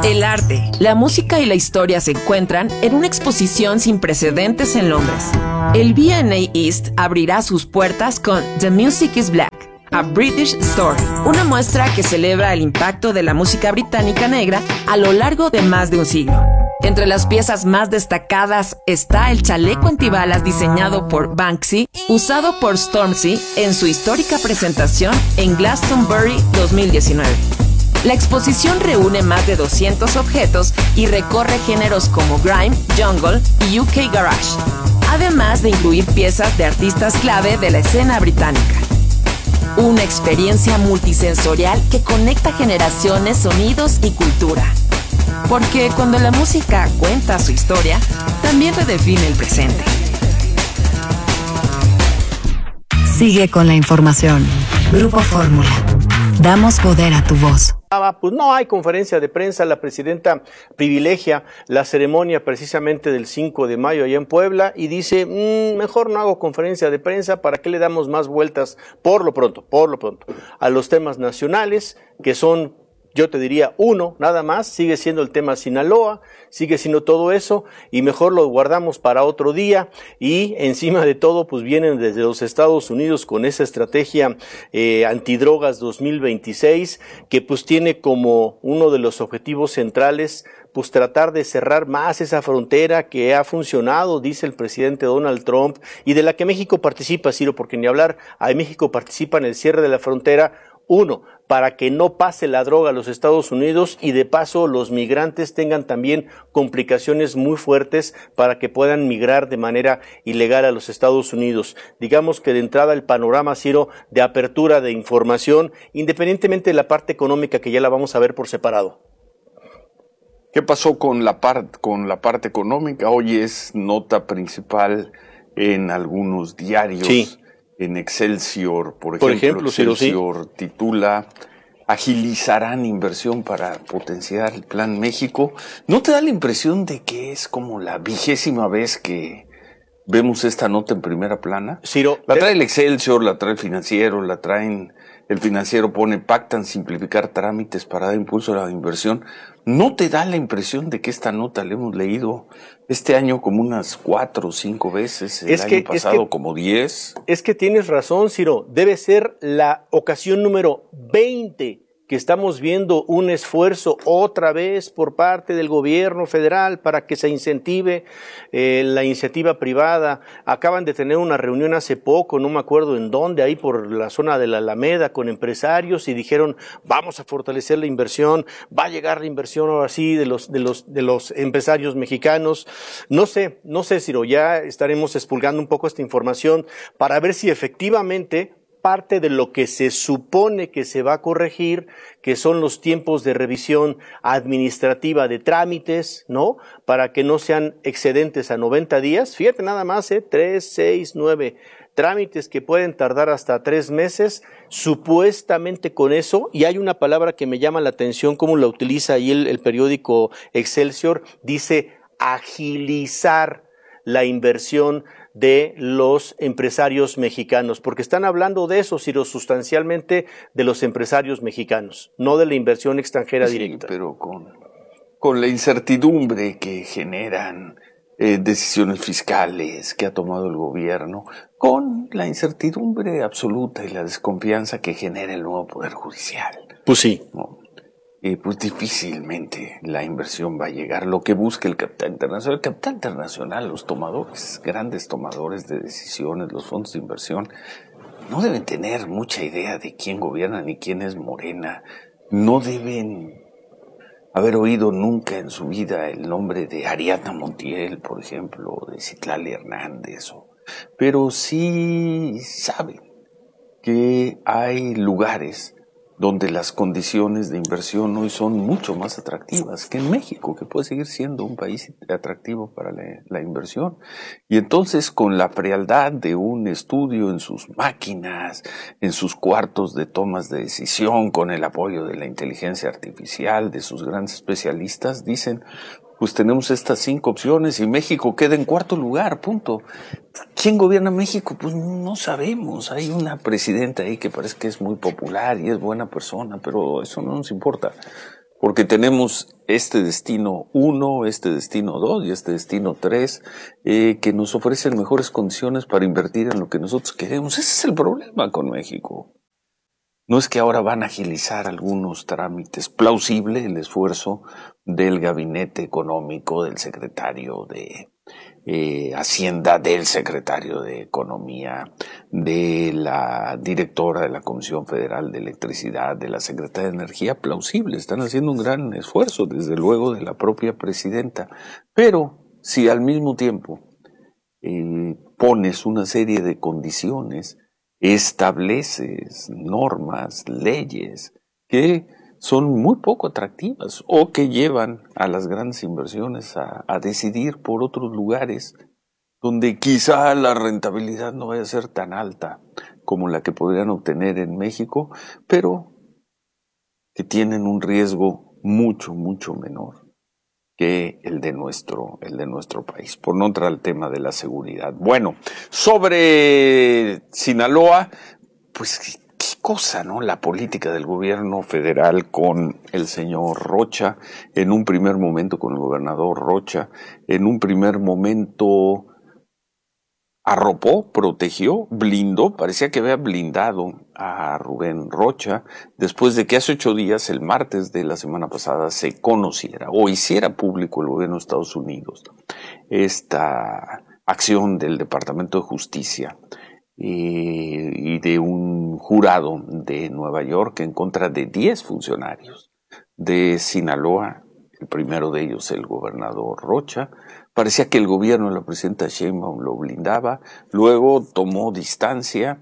El arte, la música y la historia se encuentran en una exposición sin precedentes en Londres. El V&A East abrirá sus puertas con The Music is Black, A British Story, una muestra que celebra el impacto de la música británica negra a lo largo de más de un siglo. Entre las piezas más destacadas está el chaleco antibalas diseñado por Banksy, usado por Stormzy en su histórica presentación en Glastonbury 2019. La exposición reúne más de 200 objetos y recorre géneros como grime, jungle y UK garage, además de incluir piezas de artistas clave de la escena británica. Una experiencia multisensorial que conecta generaciones, sonidos y cultura. Porque cuando la música cuenta su historia, también redefine el presente. Sigue con la información. Grupo Fórmula. Damos poder a tu voz. Pues no hay conferencia de prensa, la presidenta privilegia la ceremonia precisamente del 5 de mayo allá en Puebla y dice, mejor no hago conferencia de prensa, ¿para qué le damos más vueltas por lo pronto, a los temas nacionales que son, yo te diría, uno nada más, sigue siendo el tema Sinaloa, sigue siendo todo eso y mejor lo guardamos para otro día y encima de todo pues vienen desde los Estados Unidos con esa estrategia antidrogas 2026 que pues tiene como uno de los objetivos centrales pues tratar de cerrar más esa frontera que ha funcionado, dice el presidente Donald Trump y de la que México participa, Ciro, porque ni hablar, ahí México participa en el cierre de la frontera. Uno, para que no pase la droga a los Estados Unidos y de paso los migrantes tengan también complicaciones muy fuertes para que puedan migrar de manera ilegal a los Estados Unidos. Digamos que de entrada el panorama, Ciro, de apertura de información, independientemente de la parte económica que ya la vamos a ver por separado. ¿Qué pasó con la parte económica? Hoy es nota principal en algunos diarios. Sí. En Excelsior, por ejemplo, Excelsior titula "Agilizarán inversión para potenciar el Plan México". ¿No te da la impresión de que es como la 20ª vez que vemos esta nota en primera plana? Ciro, la trae el Excelsior, la trae el Financiero, el Financiero pone "pactan simplificar trámites para dar impulso a la inversión". ¿No te da la impresión de que esta nota la hemos leído este año como unas 4 o 5 veces, el año pasado como 10? Es que tienes razón, Ciro, debe ser la ocasión número 20 que estamos viendo un esfuerzo otra vez por parte del gobierno federal para que se incentive la iniciativa privada. Acaban de tener una reunión hace poco, no me acuerdo en dónde, ahí por la zona de la Alameda, con empresarios y dijeron, vamos a fortalecer la inversión, va a llegar la inversión ahora sí de los empresarios mexicanos. No sé, Ciro, ya estaremos expulgando un poco esta información para ver si efectivamente parte de lo que se supone que se va a corregir, que son los tiempos de revisión administrativa de trámites, ¿no? Para que no sean excedentes a 90 días. Fíjate nada más, 3, 6, 9 trámites que pueden tardar hasta 3 meses, supuestamente con eso, y hay una palabra que me llama la atención, cómo la utiliza ahí el periódico Excelsior, dice agilizar la inversión de los empresarios mexicanos, porque están hablando de eso, Ciro, sustancialmente de los empresarios mexicanos, no de la inversión extranjera directa. Pero con la incertidumbre que generan decisiones fiscales que ha tomado el gobierno, con la incertidumbre absoluta y la desconfianza que genera el nuevo Poder Judicial. Pues sí. ¿No? Pues difícilmente la inversión va a llegar. Lo que busca el capital internacional, los tomadores, grandes tomadores de decisiones, los fondos de inversión, no deben tener mucha idea de quién gobierna ni quién es Morena. No deben haber oído nunca en su vida el nombre de Ariadna Montiel, por ejemplo, o de Citlali Hernández, pero sí saben que hay lugares donde las condiciones de inversión hoy son mucho más atractivas que en México, que puede seguir siendo un país atractivo para la inversión. Y entonces, con la frialdad de un estudio en sus máquinas, en sus cuartos de tomas de decisión, con el apoyo de la inteligencia artificial, de sus grandes especialistas, dicen, pues tenemos estas 5 opciones y México queda en cuarto lugar, punto. ¿Quién gobierna México? Pues no sabemos. Hay una presidenta ahí que parece que es muy popular y es buena persona, pero eso no nos importa, porque tenemos este destino 1, este destino 2 y este destino 3, que nos ofrecen mejores condiciones para invertir en lo que nosotros queremos. Ese es el problema con México. No es que ahora van a agilizar algunos trámites. Plausible el esfuerzo del gabinete económico, del secretario de Hacienda, del secretario de Economía, de la directora de la Comisión Federal de Electricidad, de la secretaria de Energía. Plausible, están haciendo un gran esfuerzo, desde luego de la propia presidenta. Pero si al mismo tiempo pones una serie de condiciones, estableces normas, leyes que son muy poco atractivas o que llevan a las grandes inversiones a decidir por otros lugares donde quizá la rentabilidad no vaya a ser tan alta como la que podrían obtener en México, pero que tienen un riesgo mucho, mucho menor que el de nuestro país, por no entrar al tema de la seguridad. Bueno, sobre Sinaloa, pues qué cosa, ¿no? La política del gobierno federal con el señor Rocha, en un primer momento con el gobernador Rocha, en un primer momento arropó, protegió, blindó, parecía que había blindado a Rubén Rocha, después de que hace 8 días, el martes de la semana pasada, se conociera o hiciera público el gobierno de Estados Unidos esta acción del Departamento de Justicia y de un jurado de Nueva York en contra de 10 funcionarios de Sinaloa, el primero de ellos el gobernador Rocha. Parecía que el gobierno de la presidenta Sheinbaum lo blindaba, luego tomó distancia,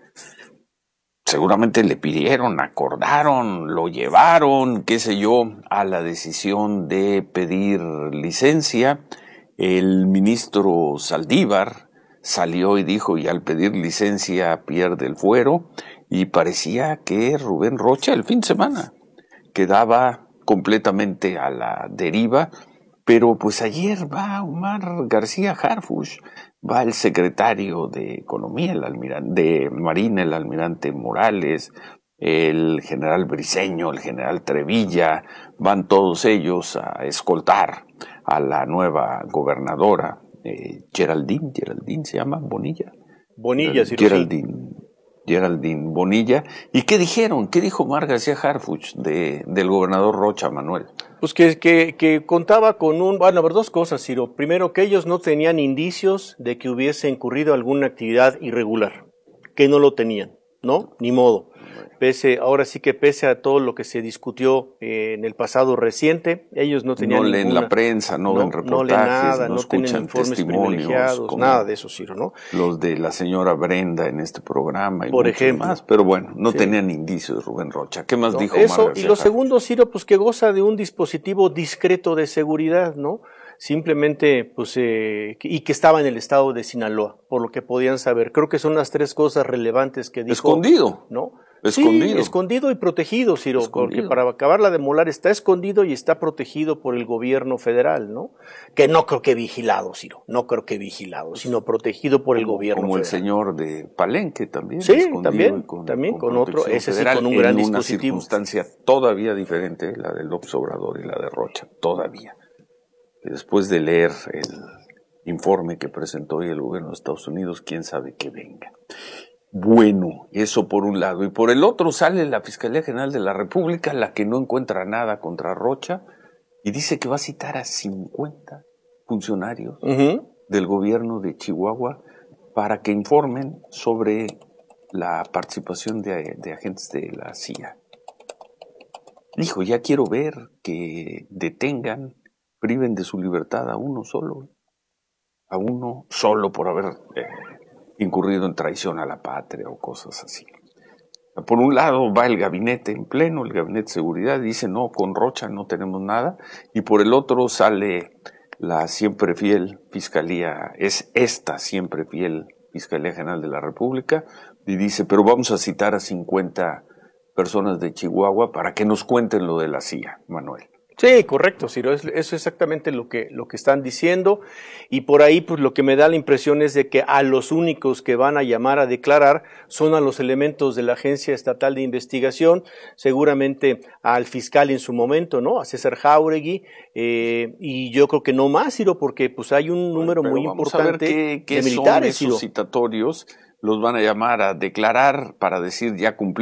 seguramente le pidieron, acordaron, lo llevaron, qué sé yo, a la decisión de pedir licencia. El ministro Saldívar salió y dijo, y al pedir licencia pierde el fuero, y parecía que Rubén Rocha el fin de semana quedaba completamente a la deriva. Pero pues ayer va Omar García Harfuch, va el secretario de Economía, de Marina, el almirante Morales, el general Briceño, el general Trevilla, van todos ellos a escoltar a la nueva gobernadora, Geraldine se llama, Bonilla, sí. Geraldine Bonilla. ¿Y qué dijeron? ¿Qué dijo Omar García Harfuch del gobernador Rocha, Manuel? Pues que contaba con dos cosas, Ciro. Primero, que ellos no tenían indicios de que hubiese incurrido alguna actividad irregular, que no lo tenían, ¿no? Ni modo. Ahora sí que pese a todo lo que se discutió en el pasado reciente, ellos no tenían leen la prensa, no ven reportajes, no leen nada, no tienen escuchan informes privilegiados, nada de eso, Ciro, ¿no? Los de la señora Brenda en este programa y por ejemplo más, pero bueno, no tenían indicios de Rubén Rocha. ¿Qué más dijo eso? Omar? Y lo segundo, Ciro, pues que goza de un dispositivo discreto de seguridad, ¿no? Simplemente, pues, y que estaba en el estado de Sinaloa, por lo que podían saber. Creo que son las 3 cosas relevantes que dijo. Escondido. ¿No? Escondido. Sí, escondido y protegido, Ciro, porque para acabarla de molar está escondido y está protegido por el gobierno federal, ¿no? Que no creo que vigilado, Ciro, sino protegido por el gobierno como federal. El señor de Palenque también. Sí, también con otro, ese sí, con un gran dispositivo. En una circunstancia todavía diferente, la de López Obrador y la de Rocha, todavía. Después de leer el informe que presentó hoy el gobierno de Estados Unidos, quién sabe qué venga. Bueno, eso por un lado. Y por el otro sale la Fiscalía General de la República, la que no encuentra nada contra Rocha, y dice que va a citar a 50 funcionarios del gobierno de Chihuahua para que informen sobre la participación de agentes de la CIA. Dijo, ya quiero ver que detengan, priven de su libertad a uno solo por haber incurrido en traición a la patria o cosas así. Por un lado va el gabinete en pleno, el gabinete de seguridad, y dice, no, con Rocha no tenemos nada, y por el otro sale la siempre fiel Fiscalía, siempre fiel Fiscalía General de la República, y dice, pero vamos a citar a 50 personas de Chihuahua para que nos cuenten lo de la CIA, Manuel. Sí, correcto, Ciro, eso es exactamente lo que están diciendo, y por ahí pues lo que me da la impresión es de que a los únicos que van a llamar a declarar son a los elementos de la Agencia Estatal de Investigación, seguramente al fiscal en su momento, ¿no? A César Jáuregui, y yo creo que no más, Ciro, porque pues hay un número muy importante qué de militares, son esos Ciro. citatorios, los van a llamar a declarar para decir ya cumplí.